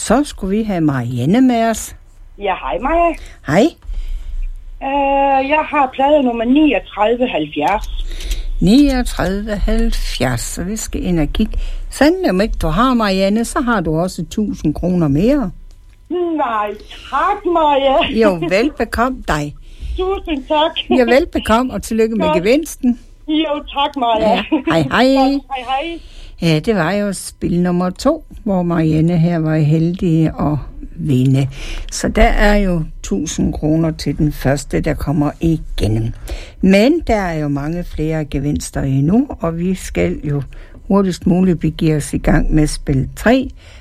Så skulle vi have Marianne med os. Ja, hej Maja. Hej. Jeg har plade nummer 3970. 3970, så vi skal ind og kigge. Sandelig om ikke du har, Marianne, så har du også 1000 kroner mere. Nej, tak Maja. Jo, velbekomme dig. Tusind tak. Ja, velbekomme, og tillykke med gevinsten. Jo, tak Maja. Ja, hej hej. Hej hej. Ja, det var jo spil nummer 2, hvor Marianne her var heldig at vinde. Så der er jo 1000 kroner til den første, der kommer igennem. Men der er jo mange flere gevinster endnu, og vi skal jo hurtigst muligt begive os i gang med spil 3,